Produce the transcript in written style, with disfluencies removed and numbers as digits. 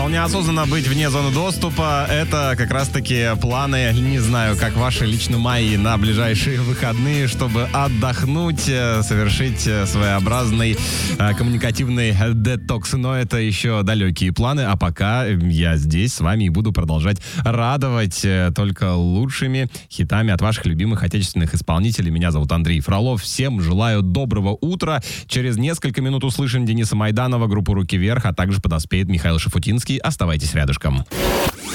Вполне осознанно быть вне зоны доступа — это как раз-таки планы, не знаю, как ваши лично мои, на ближайшие выходные, чтобы отдохнуть, совершить своеобразный коммуникативный детокс. Но это еще далекие планы, а пока я здесь с вами и буду продолжать радовать только лучшими хитами от ваших любимых отечественных исполнителей. Меня зовут Андрей Фролов. Всем желаю доброго утра. Через несколько минут услышим Дениса Майданова, группу «Руки вверх», а также подоспеет Михаил Шафутинский. Оставайтесь рядышком.